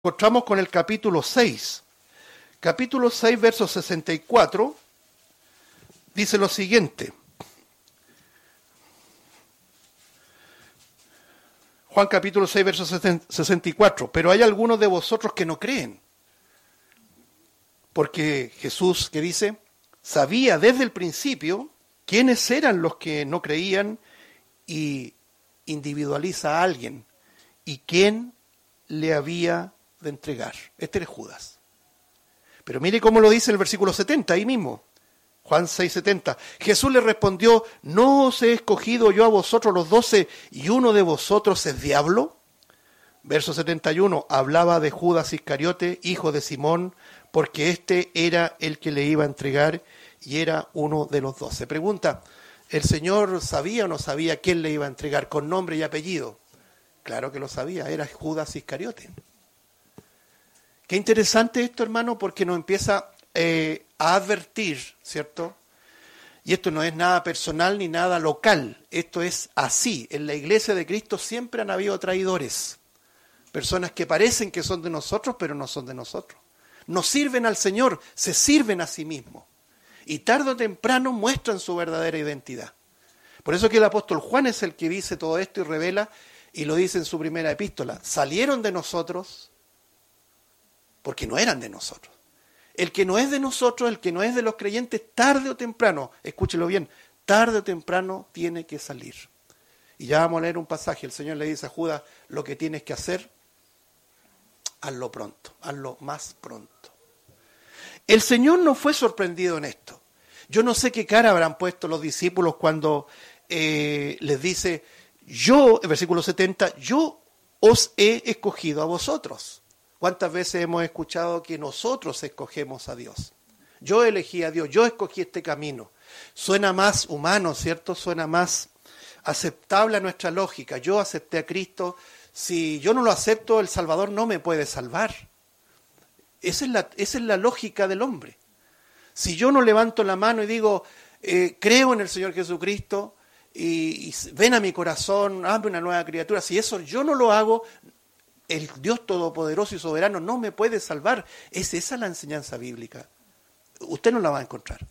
Encontramos con el capítulo 6. Capítulo 6, verso 64, dice lo siguiente. Juan capítulo 6, verso 64. Pero hay algunos de vosotros que no creen. Porque Jesús, que dice, sabía desde el principio quiénes eran los que no creían y individualiza a alguien y quién le había de entregar. Este era Judas. Pero mire cómo lo dice el versículo 70, ahí mismo. Juan 6:70. Jesús le respondió, ¿no os he escogido yo a vosotros los 12 y uno de vosotros es diablo? Verso 71, hablaba de Judas Iscariote, hijo de Simón, porque este era el que le iba a entregar y era uno de los 12. Pregunta, ¿el Señor sabía o no sabía quién le iba a entregar con nombre y apellido? Claro que lo sabía, era Judas Iscariote. Qué interesante esto, hermano, porque nos empieza a advertir, ¿cierto? Y esto no es nada personal ni nada local, esto es así. En la iglesia de Cristo siempre han habido traidores, personas que parecen que son de nosotros, pero no son de nosotros. No sirven al Señor, se sirven a sí mismos. Y tarde o temprano muestran su verdadera identidad. Por eso que el apóstol Juan es el que dice todo esto y revela, y lo dice en su primera epístola. Salieron de nosotros porque no eran de nosotros. El que no es de nosotros, el que no es de los creyentes, tarde o temprano, escúchelo bien, tarde o temprano tiene que salir. Y ya vamos a leer un pasaje. El Señor le dice a Judas, lo que tienes que hacer, hazlo pronto, hazlo más pronto. El Señor no fue sorprendido en esto. Yo no sé qué cara habrán puesto los discípulos cuando les dice, yo, versículo 70, yo os he escogido a vosotros. ¿Cuántas veces hemos escuchado que nosotros escogemos a Dios? Yo elegí a Dios, yo escogí este camino. Suena más humano, ¿cierto? Suena más aceptable a nuestra lógica. Yo acepté a Cristo. Si yo no lo acepto, el Salvador no me puede salvar. Esa es la lógica del hombre. Si yo no levanto la mano y digo, creo en el Señor Jesucristo y ven a mi corazón, hazme una nueva criatura, si eso yo no lo hago, el Dios Todopoderoso y Soberano no me puede salvar. ¿Es esa la enseñanza bíblica? Usted no la va a encontrar.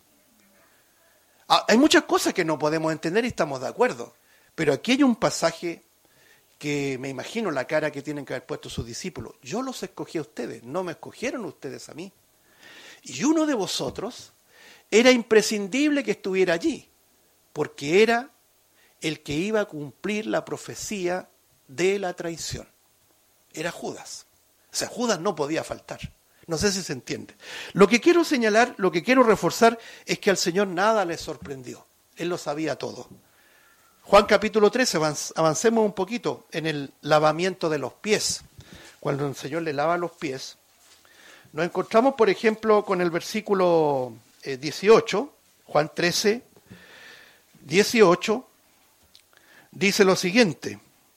Hay muchas cosas que no podemos entender y estamos de acuerdo, pero aquí hay un pasaje que me imagino la cara que tienen que haber puesto sus discípulos. Yo los escogí a ustedes, no me escogieron ustedes a mí. Y uno de vosotros era imprescindible que estuviera allí, porque era el que iba a cumplir la profecía de la traición. Era Judas. O sea, Judas no podía faltar. No sé si se entiende. Lo que quiero señalar, lo que quiero reforzar es que al Señor nada le sorprendió. Él lo sabía todo. Juan capítulo 13, avancemos un poquito en el lavamiento de los pies. Cuando el Señor le lava los pies, nos encontramos, por ejemplo, con el versículo 18, Juan 13, 18, dice lo siguiente.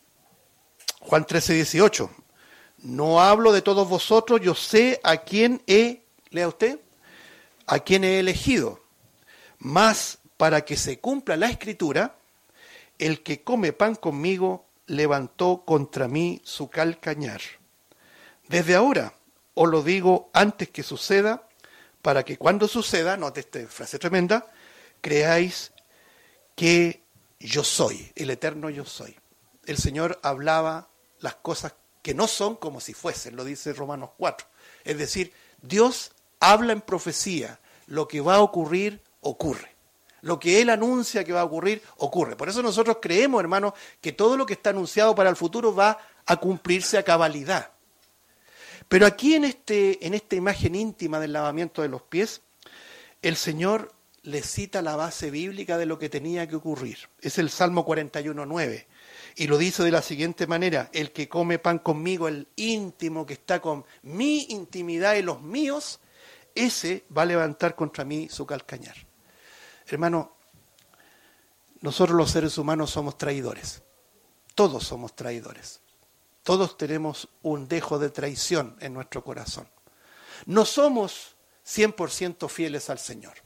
Juan 13, 18. No hablo de todos vosotros, yo sé a quién lea usted, a quién he elegido. Mas para que se cumpla la Escritura, el que come pan conmigo levantó contra mí su calcañar. Desde ahora os lo digo antes que suceda, para que cuando suceda, note esta frase tremenda, creáis que yo soy, el eterno yo soy. El Señor hablaba las cosas que no son como si fuesen, lo dice Romanos 4. Es decir, Dios habla en profecía, lo que va a ocurrir, ocurre. Lo que Él anuncia que va a ocurrir, ocurre. Por eso nosotros creemos, hermanos, que todo lo que está anunciado para el futuro va a cumplirse a cabalidad. Pero aquí en esta imagen íntima del lavamiento de los pies, el Señor le cita la base bíblica de lo que tenía que ocurrir. Es el Salmo 41:9. Y lo dice de la siguiente manera, el que come pan conmigo, el íntimo que está con mi intimidad y los míos, ese va a levantar contra mí su calcañar. Hermano, nosotros los seres humanos somos traidores. Todos somos traidores. Todos tenemos un dejo de traición en nuestro corazón. No somos 100% fieles al Señor.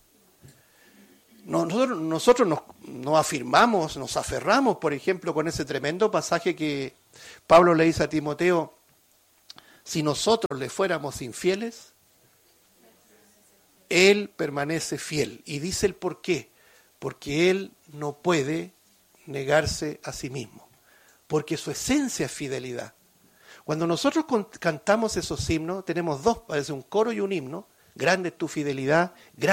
Nosotros nos afirmamos, nos aferramos, por ejemplo, con ese tremendo pasaje que Pablo le dice a Timoteo, si nosotros le fuéramos infieles, Él permanece fiel. Y dice el por qué. Porque Él no puede negarse a sí mismo. Porque su esencia es fidelidad. Cuando nosotros cantamos esos himnos, tenemos dos, parece un coro y un himno. Grande es tu fidelidad,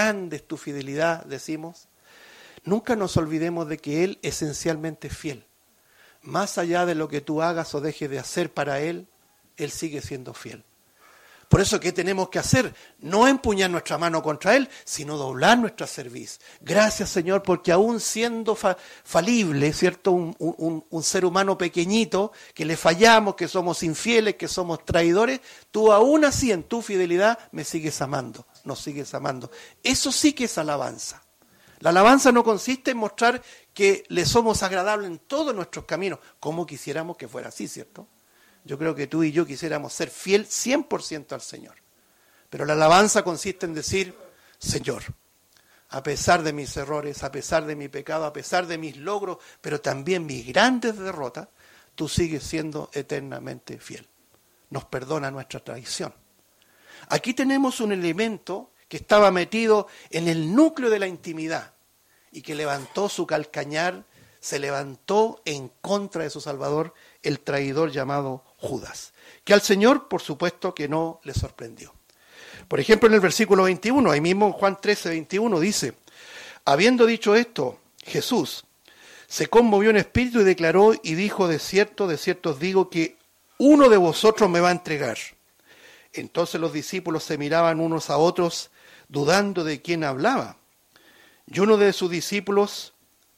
decimos. Nunca nos olvidemos de que Él esencialmente es fiel. Más allá de lo que tú hagas o dejes de hacer para Él, Él sigue siendo fiel. Por eso, ¿qué tenemos que hacer? No empuñar nuestra mano contra Él, sino doblar nuestra cerviz. Gracias, Señor, porque aún siendo falible, ¿cierto? Un ser humano pequeñito, que le fallamos, que somos infieles, que somos traidores, tú aún así en tu fidelidad me sigues amando, nos sigues amando. Eso sí que es alabanza. La alabanza no consiste en mostrar que le somos agradables en todos nuestros caminos, como quisiéramos que fuera así, ¿cierto? Yo creo que tú y yo quisiéramos ser fiel 100% al Señor. Pero la alabanza consiste en decir, Señor, a pesar de mis errores, a pesar de mi pecado, a pesar de mis logros, pero también mis grandes derrotas, tú sigues siendo eternamente fiel. Nos perdona nuestra traición. Aquí tenemos un elemento que estaba metido en el núcleo de la intimidad y que levantó su calcañar, se levantó en contra de su Salvador, el traidor llamado Judas, que al Señor, por supuesto, que no le sorprendió. Por ejemplo, en el versículo 21, ahí mismo en Juan 13, 21, dice, habiendo dicho esto, Jesús se conmovió en espíritu y declaró y dijo, de cierto os digo que uno de vosotros me va a entregar. Entonces los discípulos se miraban unos a otros, dudando de quién hablaba. Y uno de sus discípulos,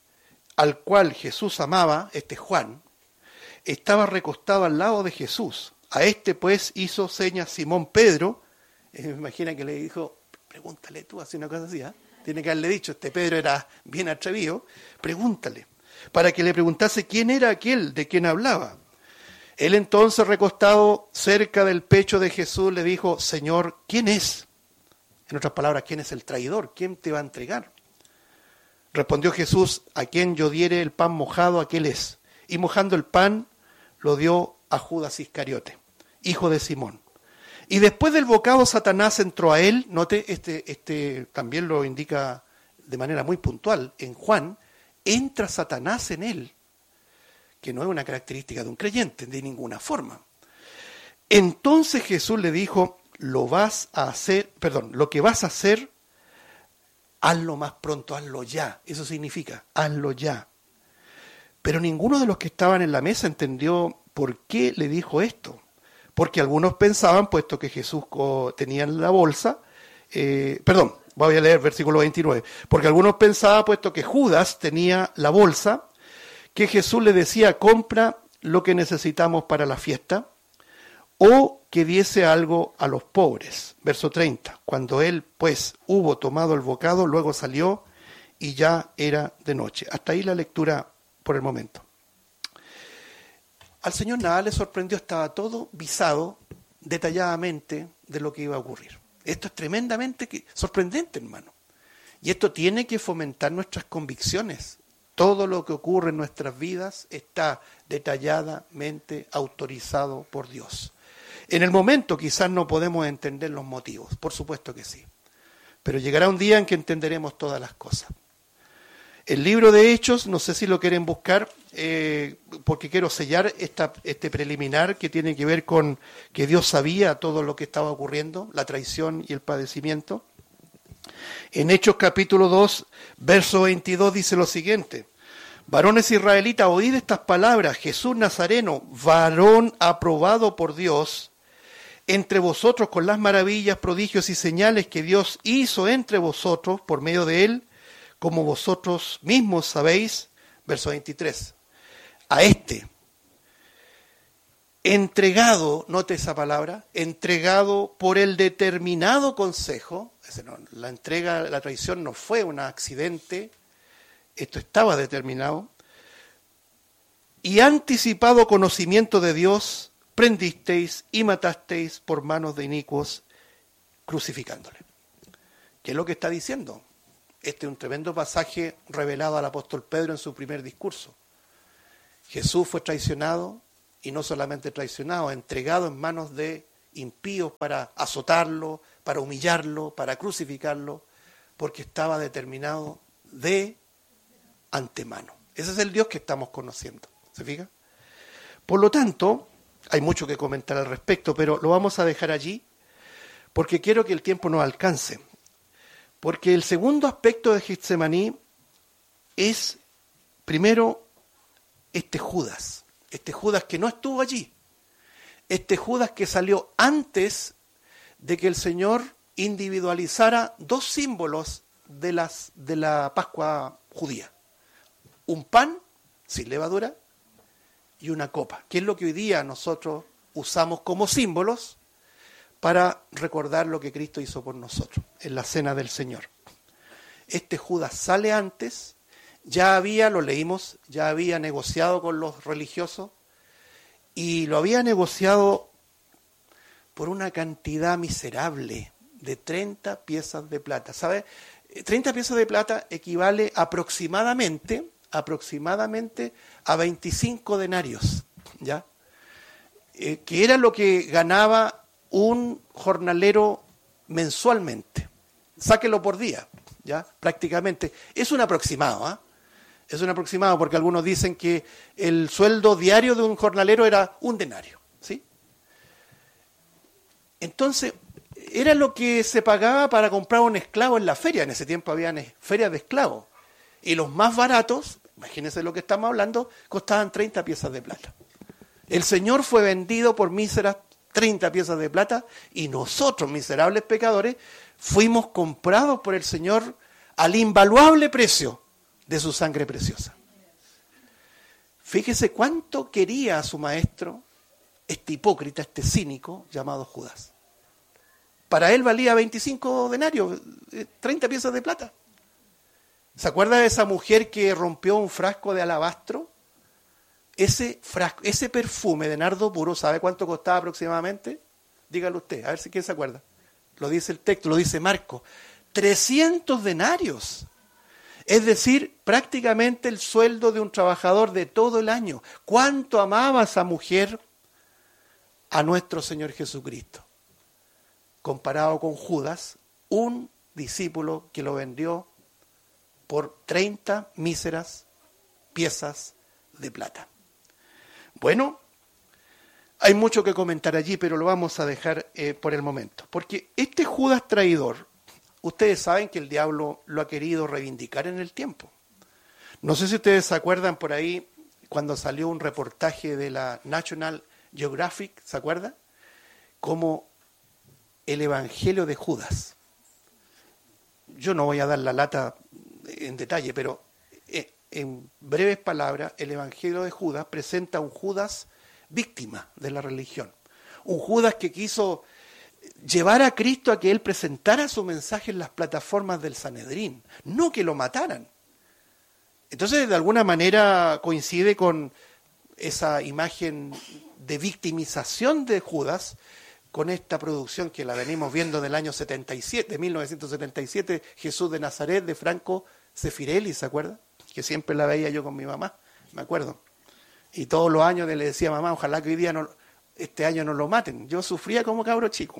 al cual Jesús amaba, Juan, estaba recostado al lado de Jesús. A pues hizo señas Simón Pedro. Me imagina que le dijo, pregúntale tú, hace una cosa así, ¿eh? Tiene que haberle dicho, Pedro era bien atrevido, pregúntale, para que le preguntase quién era aquel de quien hablaba. Él entonces, recostado cerca del pecho de Jesús, le dijo, Señor, ¿quién es? En otras palabras, ¿quién es el traidor? ¿Quién te va a entregar? Respondió Jesús, a quien yo diere el pan mojado, aquel es. Y mojando el pan, lo dio a Judas Iscariote, hijo de Simón. Y después del bocado, Satanás entró a él. Note, también lo indica de manera muy puntual. En Juan, entra Satanás en él, que no es una característica de un creyente, de ninguna forma. Entonces Jesús le dijo, lo que vas a hacer, hazlo más pronto, hazlo ya. Eso significa, hazlo ya. Pero ninguno de los que estaban en la mesa entendió por qué le dijo esto. Porque algunos pensaban, puesto que Jesús tenía en la bolsa, voy a leer versículo 29. Porque algunos pensaban, puesto que Judas tenía la bolsa, que Jesús le decía, compra lo que necesitamos para la fiesta, o que diese algo a los pobres. Verso 30. Cuando él, pues, hubo tomado el bocado, luego salió y ya era de noche. Hasta ahí la lectura por el momento. Al Señor nada le sorprendió, estaba todo visado detalladamente de lo que iba a ocurrir. Esto es tremendamente sorprendente, hermano. Y esto tiene que fomentar nuestras convicciones. Todo lo que ocurre en nuestras vidas está detalladamente autorizado por Dios. En el momento quizás no podemos entender los motivos, por supuesto que sí. Pero llegará un día en que entenderemos todas las cosas. El libro de Hechos, no sé si lo quieren buscar, porque quiero sellar este preliminar que tiene que ver con que Dios sabía todo lo que estaba ocurriendo, la traición y el padecimiento. En Hechos capítulo 2, verso 22 dice lo siguiente. Varones israelitas, oíd estas palabras, Jesús Nazareno, varón aprobado por Dios, entre vosotros con las maravillas, prodigios y señales que Dios hizo entre vosotros por medio de él, como vosotros mismos sabéis, verso 23, a entregado, note esa palabra, entregado por el determinado consejo, la traición no fue un accidente, esto estaba determinado, y anticipado conocimiento de Dios, prendisteis y matasteis por manos de inicuos, crucificándole. ¿Qué es lo que está diciendo? Este es un tremendo pasaje revelado al apóstol Pedro en su primer discurso. Jesús fue traicionado, y no solamente traicionado, entregado en manos de impíos para azotarlo, para humillarlo, para crucificarlo, porque estaba determinado de antemano. Ese es el Dios que estamos conociendo. ¿Se fija? Por lo tanto, hay mucho que comentar al respecto, pero lo vamos a dejar allí porque quiero que el tiempo nos alcance. Porque el segundo aspecto de Getsemaní es, primero, este Judas que no estuvo allí, este Judas que salió antes de que el Señor individualizara dos símbolos de la Pascua judía. Un pan sin levadura y una copa, que es lo que hoy día nosotros usamos como símbolos para recordar lo que Cristo hizo por nosotros en la cena del Señor. Este Judas sale antes, lo leímos, ya había negociado con los religiosos y lo había negociado por una cantidad miserable de 30 piezas de plata. ¿Sabe? 30 piezas de plata equivale aproximadamente a 25 denarios, ¿ya? Que era lo que ganaba un jornalero mensualmente. Sáquelo por día, ¿ya? Prácticamente. Es un aproximado, ¿eh? Es un aproximado porque algunos dicen que el sueldo diario de un jornalero era un denario, ¿sí? Entonces, era lo que se pagaba para comprar un esclavo en la feria. En ese tiempo había ferias de esclavos. Y los más baratos, imagínense lo que estamos hablando, costaban 30 piezas de plata. El Señor fue vendido por míseras 30 piezas de plata y nosotros, miserables pecadores, fuimos comprados por el Señor al invaluable precio de su sangre preciosa. Fíjese cuánto quería a su maestro este hipócrita, este cínico llamado Judas. Para él valía 25 denarios, 30 piezas de plata. ¿Se acuerda de esa mujer que rompió un frasco de alabastro? Ese perfume de nardo puro, ¿sabe cuánto costaba aproximadamente? Dígalo usted, a ver si quién se acuerda. Lo dice el texto, lo dice Marcos. 300 denarios. Es decir, prácticamente el sueldo de un trabajador de todo el año. ¿Cuánto amaba esa mujer a nuestro Señor Jesucristo? Comparado con Judas, un discípulo que lo vendió por 30 míseras piezas de plata. Bueno, hay mucho que comentar allí, pero lo vamos a dejar por el momento. Porque este Judas traidor, ustedes saben que el diablo lo ha querido reivindicar en el tiempo. No sé si ustedes se acuerdan por ahí cuando salió un reportaje de la National Geographic, ¿se acuerdan? Como el Evangelio de Judas. Yo no voy a dar la lata en detalle, pero en breves palabras, el Evangelio de Judas presenta a un Judas víctima de la religión. Un Judas que quiso llevar a Cristo a que él presentara su mensaje en las plataformas del Sanedrín, no que lo mataran. Entonces, de alguna manera coincide con esa imagen de victimización de Judas, con esta producción que la venimos viendo del año 77, de 1977, Jesús de Nazaret, de Franco Sefirelli, ¿se acuerda? Que siempre la veía yo con mi mamá, me acuerdo. Y todos los años le decía a mamá, ojalá que hoy día este año no lo maten. Yo sufría como cabro chico.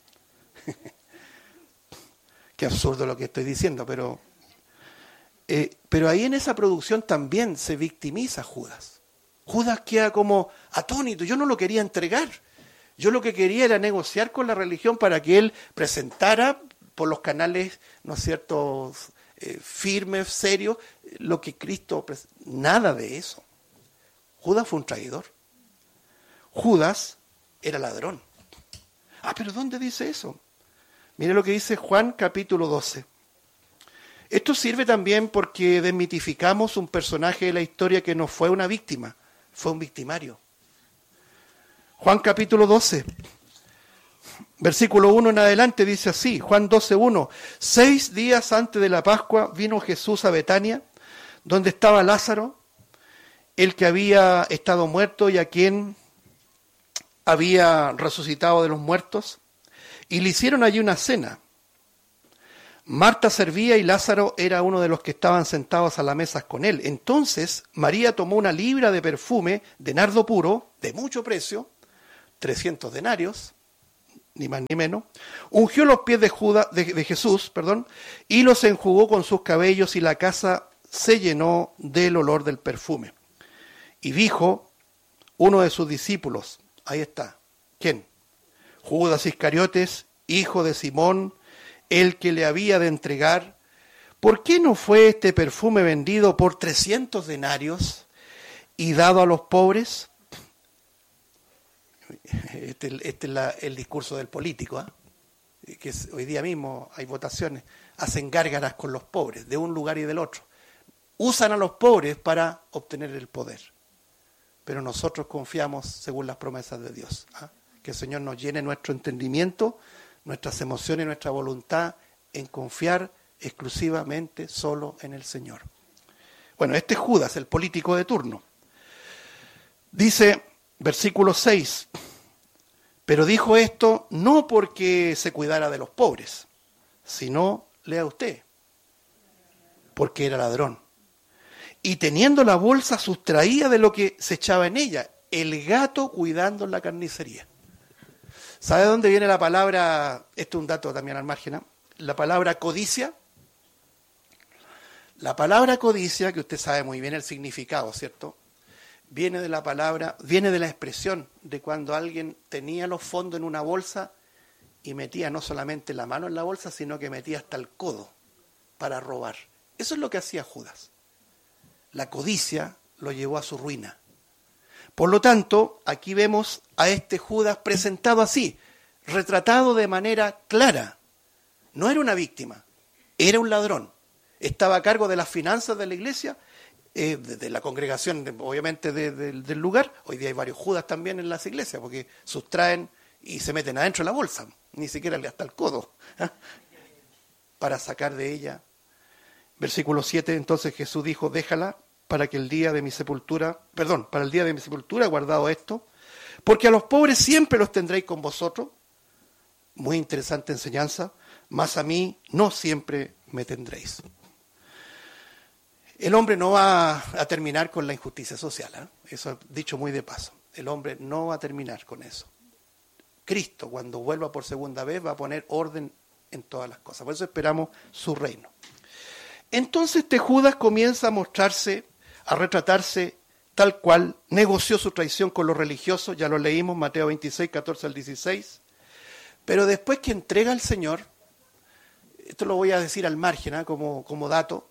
Qué absurdo lo que estoy diciendo, pero ahí en esa producción también se victimiza Judas. Judas queda como atónito, yo no lo quería entregar. Yo lo que quería era negociar con la religión para que él presentara por los canales, ¿no es cierto?, firmes, serios, lo que Cristo... Nada de eso. Judas fue un traidor. Judas era ladrón. Pero ¿dónde dice eso? Mire lo que dice Juan capítulo 12. Esto sirve también porque desmitificamos un personaje de la historia que no fue una víctima, fue un victimario. Juan capítulo 12, versículo 1 en adelante dice así, Juan 12:1. 6 días antes de la Pascua vino Jesús a Betania, donde estaba Lázaro, el que había estado muerto y a quien había resucitado de los muertos, y le hicieron allí una cena. Marta servía y Lázaro era uno de los que estaban sentados a la mesa con él. Entonces María tomó una libra de perfume de nardo puro, de mucho precio, 300 denarios, ni más ni menos, ungió los pies de Jesús, y los enjugó con sus cabellos, y la casa se llenó del olor del perfume. Y dijo uno de sus discípulos, ahí está, ¿quién? Judas Iscariotes, hijo de Simón, el que le había de entregar. ¿Por qué no fue este perfume vendido por 300 denarios y dado a los pobres? Este es el discurso del político, que hoy día mismo hay votaciones, hacen gárgaras con los pobres, de un lugar y del otro. Usan a los pobres para obtener el poder. Pero nosotros confiamos según las promesas de Dios. Que el Señor nos llene nuestro entendimiento, nuestras emociones y nuestra voluntad en confiar exclusivamente solo en el Señor. Bueno, este es Judas, el político de turno. Dice, versículo 6, pero dijo esto no porque se cuidara de los pobres, sino, lea usted, porque era ladrón. Y teniendo la bolsa sustraía de lo que se echaba en ella, el gato cuidando en la carnicería. ¿Sabe de dónde viene la palabra? Esto es un dato también al margen, la palabra codicia. La palabra codicia, que usted sabe muy bien el significado, ¿cierto? Viene de la expresión de cuando alguien tenía los fondos en una bolsa y metía no solamente la mano en la bolsa, sino que metía hasta el codo para robar. Eso es lo que hacía Judas. La codicia lo llevó a su ruina. Por lo tanto, aquí vemos a este Judas presentado así, retratado de manera clara. No era una víctima, era un ladrón. Estaba a cargo de las finanzas de la iglesia, de la congregación, obviamente del lugar. Hoy día hay varios Judas también en las iglesias, porque sustraen y se meten adentro de la bolsa, ni siquiera hasta el codo, para sacar de ella. Versículo 7, entonces Jesús dijo, déjala para el día de mi sepultura guardado esto, porque a los pobres siempre los tendréis con vosotros. Muy interesante enseñanza, mas a mí no siempre me tendréis. El hombre no va a terminar con la injusticia social, eso dicho muy de paso. El hombre no va a terminar con eso. Cristo, cuando vuelva por segunda vez, va a poner orden en todas las cosas. Por eso esperamos su reino. Entonces este Judas comienza a mostrarse, a retratarse tal cual, negoció su traición con los religiosos, ya lo leímos, Mateo 26, 14 al 16, pero después que entrega al Señor, esto lo voy a decir al margen, como dato,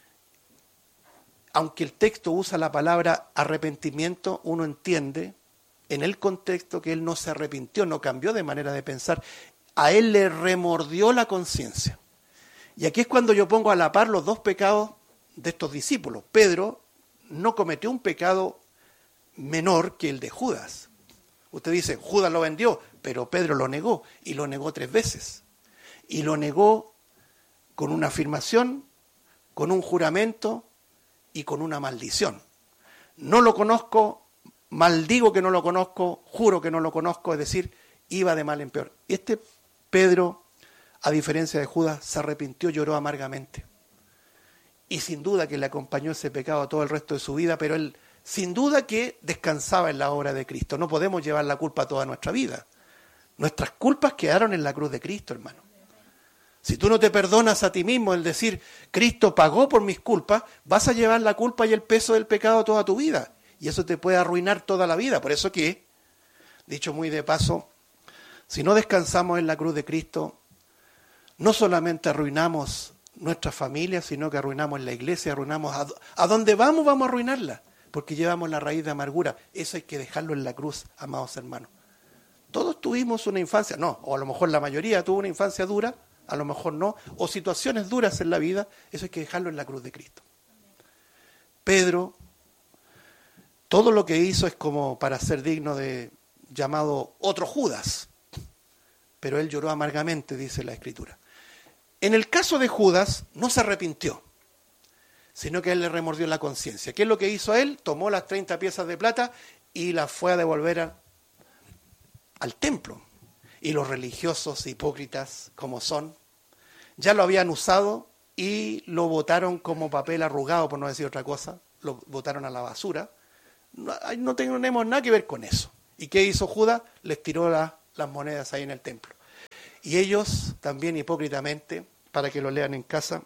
aunque el texto usa la palabra arrepentimiento, uno entiende en el contexto que él no se arrepintió, no cambió de manera de pensar, a él le remordió la conciencia. Y aquí es cuando yo pongo a la par los dos pecados de estos discípulos. Pedro no cometió un pecado menor que el de Judas. Usted dice, Judas lo vendió, pero Pedro lo negó, y lo negó 3 veces. Y lo negó con una afirmación, con un juramento y con una maldición. No lo conozco, maldigo que no lo conozco, juro que no lo conozco, es decir, iba de mal en peor. Este Pedro, a diferencia de Judas, se arrepintió, lloró amargamente. Y sin duda que le acompañó ese pecado todo el resto de su vida, pero él sin duda que descansaba en la obra de Cristo. No podemos llevar la culpa toda nuestra vida. Nuestras culpas quedaron en la cruz de Cristo, hermano. Si tú no te perdonas a ti mismo el decir, Cristo pagó por mis culpas, vas a llevar la culpa y el peso del pecado toda tu vida. Y eso te puede arruinar toda la vida. Por eso que, dicho muy de paso, si no descansamos en la cruz de Cristo, no solamente arruinamos nuestra familia, sino que arruinamos la iglesia, arruinamos a donde vamos a arruinarla, porque llevamos la raíz de amargura. Eso hay que dejarlo en la cruz, amados hermanos. Todos tuvimos una infancia, no, o a lo mejor la mayoría tuvo una infancia dura, a lo mejor no, o situaciones duras en la vida, eso hay que dejarlo en la cruz de Cristo. Pedro, todo lo que hizo es como para ser digno de llamado otro Judas, pero él lloró amargamente, dice la Escritura. En el caso de Judas, no se arrepintió, sino que él le remordió la conciencia. ¿Qué es lo que hizo él? Tomó las 30 piezas de plata y las fue a devolver al templo. Y los religiosos hipócritas, como son, ya lo habían usado y lo botaron como papel arrugado, por no decir otra cosa. Lo botaron a la basura. No tenemos nada que ver con eso. ¿Y qué hizo Judas? Les tiró la las monedas ahí en el templo. Y ellos también hipócritamente, para que lo lean en casa,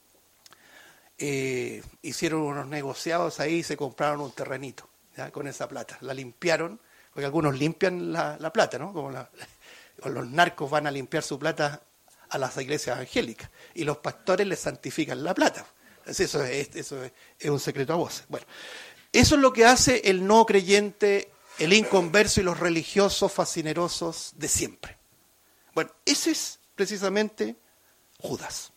hicieron unos negociados ahí y se compraron un terrenito, ¿ya? Con esa plata. La limpiaron, porque algunos limpian la plata, ¿no? Como los narcos van a limpiar su plata a las iglesias evangélicas y los pastores les santifican la plata. Eso es un secreto a voces. Bueno, eso es lo que hace el no creyente, el inconverso y los religiosos fascinerosos de siempre. Bueno, ese es precisamente Judas.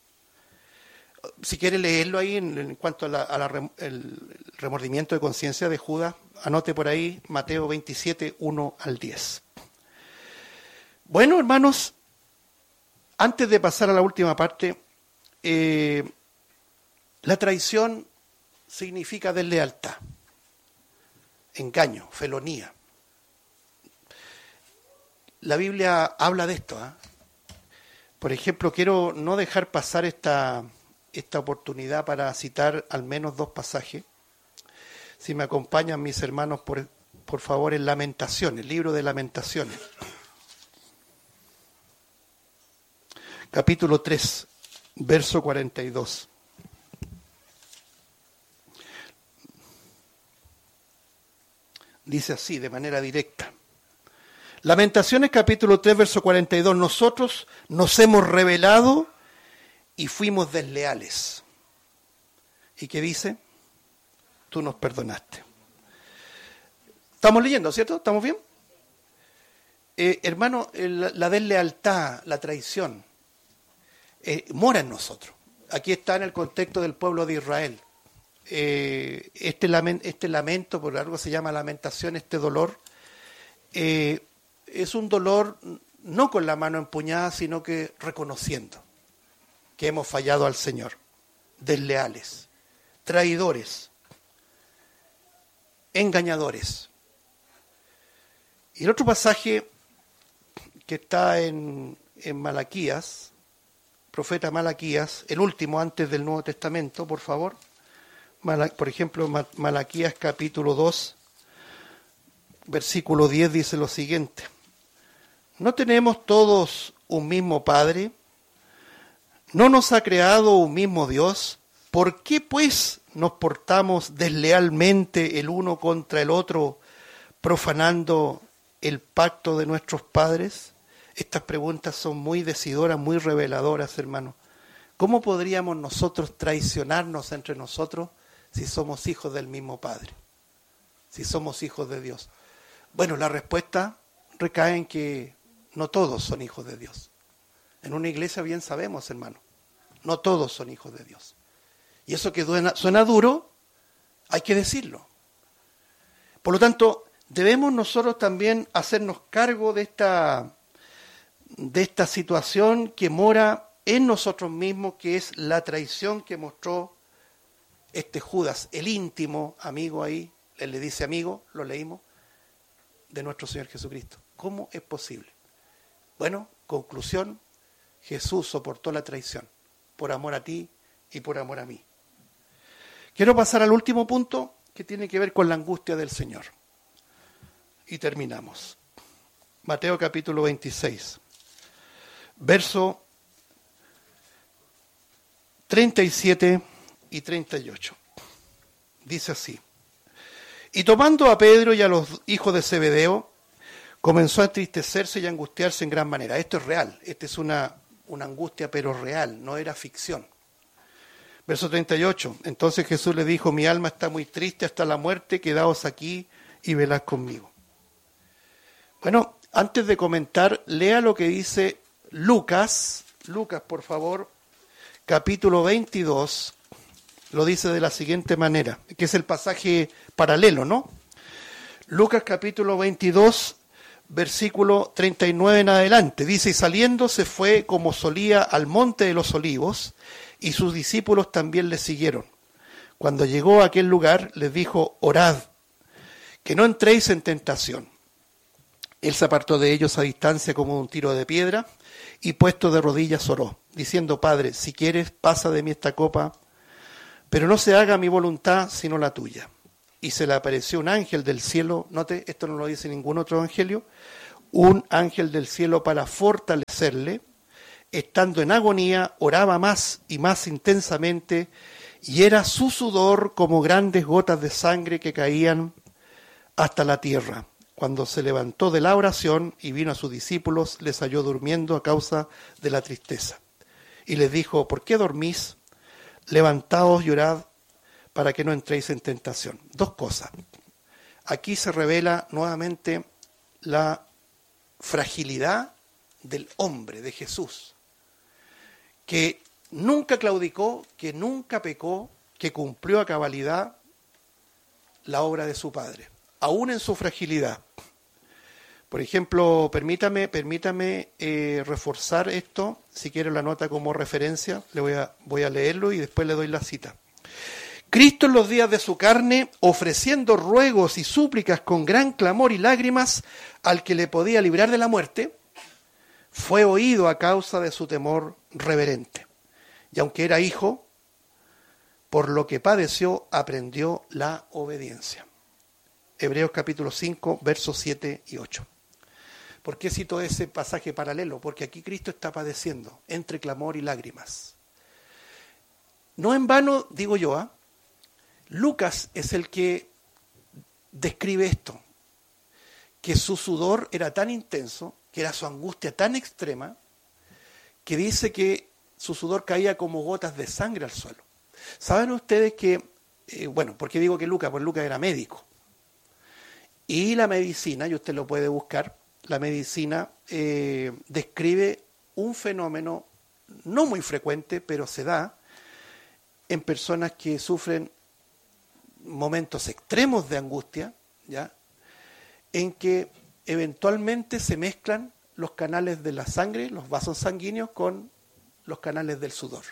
Si quiere leerlo ahí en cuanto a el remordimiento de conciencia de Judas, anote por ahí Mateo 27, 1 al 10. Bueno, hermanos, antes de pasar a la última parte, la traición significa deslealtad, engaño, felonía. La Biblia habla de esto, ¿eh? Por ejemplo, quiero no dejar pasar esta oportunidad para citar al menos 2 pasajes. Si me acompañan mis hermanos, por favor, en Lamentaciones, libro de Lamentaciones. Capítulo 3, verso 42. Dice así, de manera directa. Lamentaciones capítulo 3, verso 42. Nosotros nos hemos rebelado y fuimos desleales. ¿Y qué dice? Tú nos perdonaste. Estamos leyendo, ¿cierto? ¿Estamos bien? Hermano, la deslealtad, la traición, mora en nosotros. Aquí está en el contexto del pueblo de Israel. Este lamento, por algo se llama lamentación, este dolor, es un dolor no con la mano empuñada, sino que reconociendo que hemos fallado al Señor, desleales, traidores, engañadores. Y el otro pasaje que está en Malaquías, profeta Malaquías, el último antes del Nuevo Testamento, por favor. Por ejemplo, Malaquías capítulo 2, versículo 10 dice lo siguiente. ¿No tenemos todos un mismo Padre? ¿No nos ha creado un mismo Dios? ¿Por qué pues nos portamos deslealmente el uno contra el otro, profanando el pacto de nuestros padres? Estas preguntas son muy decidoras, muy reveladoras, hermano. ¿Cómo podríamos nosotros traicionarnos entre nosotros si somos hijos del mismo Padre? Si somos hijos de Dios. Bueno, la respuesta recae en que no todos son hijos de Dios. En una iglesia bien sabemos, hermano, no todos son hijos de Dios. Y eso que suena duro, hay que decirlo. Por lo tanto, debemos nosotros también hacernos cargo de esta situación que mora en nosotros mismos, que es la traición que mostró este Judas, el íntimo amigo ahí, él le dice amigo, lo leímos, de nuestro Señor Jesucristo. ¿Cómo es posible? Bueno, conclusión, Jesús soportó la traición por amor a ti y por amor a mí. Quiero pasar al último punto que tiene que ver con la angustia del Señor. Y terminamos. Mateo capítulo 26, verso 37 y 38. Dice así. Y tomando a Pedro y a los hijos de Zebedeo, comenzó a entristecerse y a angustiarse en gran manera. Esto es real, esta es una angustia pero real, no era ficción. Verso 38. Entonces Jesús le dijo, mi alma está muy triste hasta la muerte, quedaos aquí y velad conmigo. Bueno, antes de comentar, lea lo que dice Lucas, por favor, capítulo 22, lo dice de la siguiente manera, que es el pasaje paralelo, ¿no? Lucas capítulo 22, versículo 39 en adelante, dice, y saliendo se fue como solía al monte de los olivos, y sus discípulos también le siguieron. Cuando llegó a aquel lugar, les dijo, orad, que no entréis en tentación. Él se apartó de ellos a distancia como un tiro de piedra, y puesto de rodillas oró, diciendo, Padre, si quieres, pasa de mí esta copa, pero no se haga mi voluntad, sino la tuya. Y se le apareció un ángel del cielo, note, esto no lo dice ningún otro evangelio, un ángel del cielo para fortalecerle. Estando en agonía, oraba más y más intensamente, y era su sudor como grandes gotas de sangre que caían hasta la tierra. Cuando se levantó de la oración y vino a sus discípulos, les halló durmiendo a causa de la tristeza. Y les dijo: ¿por qué dormís? Levantaos y orad para que no entréis en tentación. Dos cosas. Aquí se revela nuevamente la fragilidad del hombre, de Jesús, que nunca claudicó, que nunca pecó, que cumplió a cabalidad la obra de su Padre, aún en su fragilidad. Por ejemplo, permítame reforzar esto, si quiere la nota como referencia, voy a leerlo y después le doy la cita. Cristo en los días de su carne, ofreciendo ruegos y súplicas con gran clamor y lágrimas al que le podía librar de la muerte, fue oído a causa de su temor reverente. Y aunque era hijo, por lo que padeció, aprendió la obediencia. Hebreos capítulo 5, versos 7 y 8. ¿Por qué cito ese pasaje paralelo? Porque aquí Cristo está padeciendo entre clamor y lágrimas. No en vano, digo yo, Lucas es el que describe esto, que su sudor era tan intenso, que era su angustia tan extrema, que dice que su sudor caía como gotas de sangre al suelo. ¿Saben ustedes que, ¿por qué digo que Lucas? Pues Lucas era médico. Y la medicina, y usted lo puede buscar, la medicina describe un fenómeno no muy frecuente, pero se da en personas que sufren momentos extremos de angustia, ¿ya?, en que eventualmente se mezclan los canales de la sangre, los vasos sanguíneos, con los canales del sudor.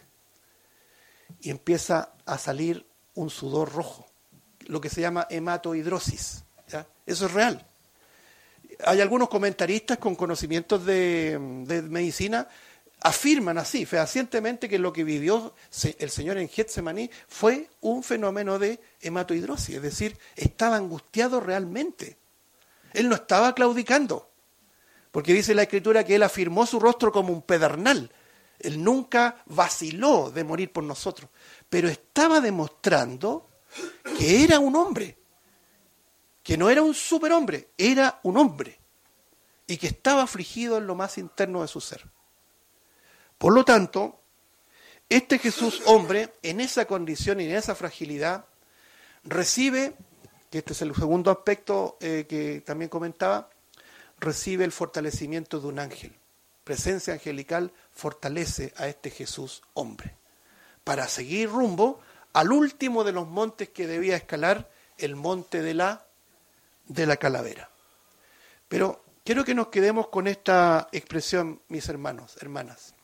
Y empieza a salir un sudor rojo, lo que se llama hematohidrosis, ¿ya? Eso es real. Hay algunos comentaristas con conocimientos de medicina afirman así, fehacientemente, que lo que vivió el Señor en Getsemaní fue un fenómeno de hematohidrosis, es decir, estaba angustiado realmente. Él no estaba claudicando, porque dice la Escritura que Él afirmó su rostro como un pedernal. Él nunca vaciló de morir por nosotros, pero estaba demostrando que era un hombre, que no era un superhombre, era un hombre, y que estaba afligido en lo más interno de su ser. Por lo tanto, este Jesús hombre, en esa condición y en esa fragilidad, recibe, que este es el segundo aspecto que también comentaba, recibe el fortalecimiento de un ángel. Presencia angelical fortalece a este Jesús hombre para seguir rumbo al último de los montes que debía escalar, el monte de la calavera. Pero quiero que nos quedemos con esta expresión, mis hermanos, hermanas.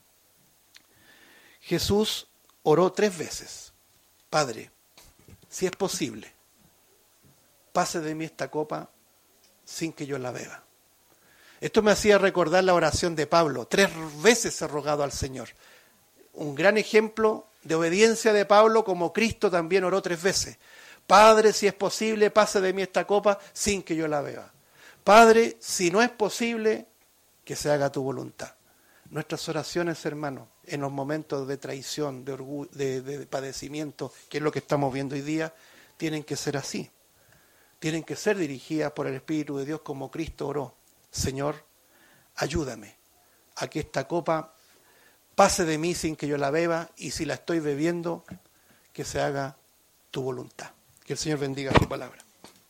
Jesús oró 3 veces: Padre, si es posible, pase de mí esta copa sin que yo la beba. Esto me hacía recordar la oración de Pablo. 3 veces ha rogado al Señor. Un gran ejemplo de obediencia de Pablo, como Cristo también oró 3 veces. Padre, si es posible, pase de mí esta copa sin que yo la beba. Padre, si no es posible, que se haga tu voluntad. Nuestras oraciones, hermanos, en los momentos de traición, de orgullo, de padecimiento, que es lo que estamos viendo hoy día, tienen que ser así. Tienen que ser dirigidas por el Espíritu de Dios como Cristo oró. Señor, ayúdame a que esta copa pase de mí sin que yo la beba, y si la estoy bebiendo, que se haga tu voluntad. Que el Señor bendiga su palabra.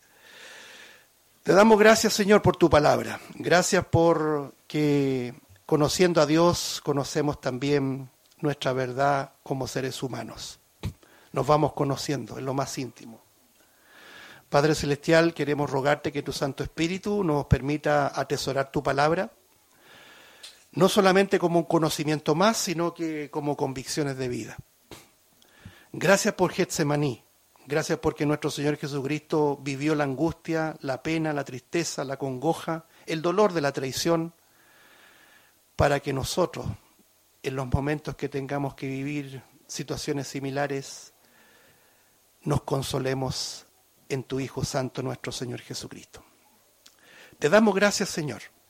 Te damos gracias, Señor, por tu palabra. Gracias por que, conociendo a Dios, conocemos también nuestra verdad como seres humanos. Nos vamos conociendo en lo más íntimo. Padre Celestial, queremos rogarte que tu Santo Espíritu nos permita atesorar tu palabra, no solamente como un conocimiento más, sino que como convicciones de vida. Gracias por Getsemaní, gracias porque nuestro Señor Jesucristo vivió la angustia, la pena, la tristeza, la congoja, el dolor de la traición, para que nosotros, en los momentos que tengamos que vivir situaciones similares, nos consolemos en tu Hijo Santo, nuestro Señor Jesucristo. Te damos gracias, Señor,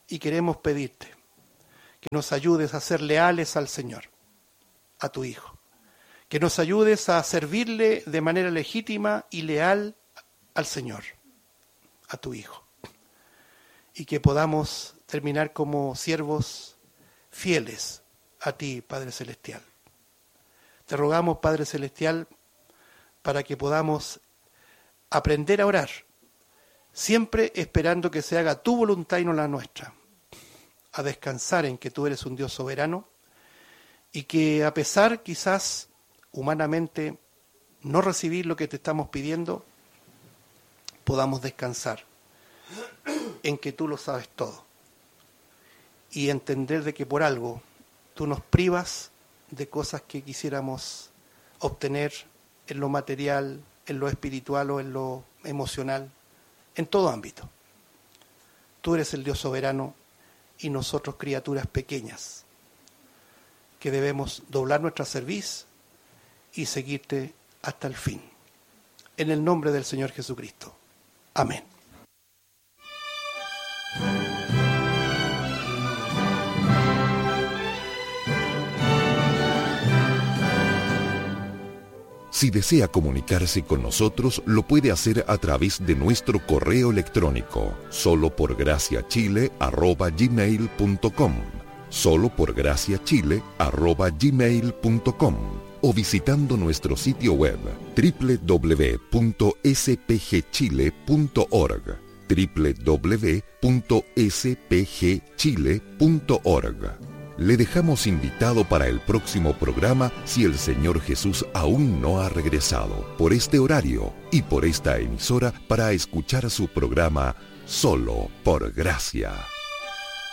y queremos pedirte que nos ayudes a ser leales al Señor, a tu Hijo. Que nos ayudes a servirle de manera legítima y leal al Señor, a tu Hijo. Y que podamos terminar como siervos fieles a ti, Padre Celestial. Te rogamos, Padre Celestial, para que podamos aprender a orar, siempre esperando que se haga tu voluntad y no la nuestra, a descansar en que tú eres un Dios soberano y que a pesar quizás humanamente no recibir lo que te estamos pidiendo, podamos descansar en que tú lo sabes todo y entender de que por algo tú nos privas de cosas que quisiéramos obtener en lo material, en lo espiritual o en lo emocional, en todo ámbito. Tú eres el Dios soberano y nosotros criaturas pequeñas que debemos doblar nuestra cerviz y seguirte hasta el fin. En el nombre del Señor Jesucristo. Amén. Si desea comunicarse con nosotros, lo puede hacer a través de nuestro correo electrónico, soloporgraciachile@gmail.com, soloporgraciachile@gmail.com, o visitando nuestro sitio web www.spgchile.org, www.spgchile.org. Le dejamos invitado para el próximo programa si el Señor Jesús aún no ha regresado, por este horario y por esta emisora, para escuchar su programa Solo por Gracia.